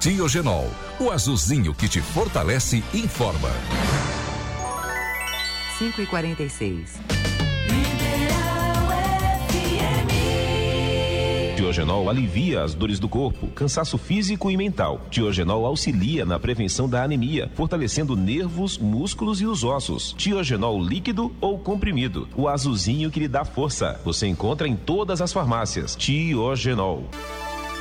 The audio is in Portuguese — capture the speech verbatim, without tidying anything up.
Tiogenol, o azulzinho que te fortalece e informa. cinco e quarenta e seis. Tiogenol alivia as dores do corpo, cansaço físico e mental. Tiogenol auxilia na prevenção da anemia, fortalecendo nervos, músculos e os ossos. Tiogenol líquido ou comprimido, o azulzinho que lhe dá força. Você encontra em todas as farmácias. Tiogenol.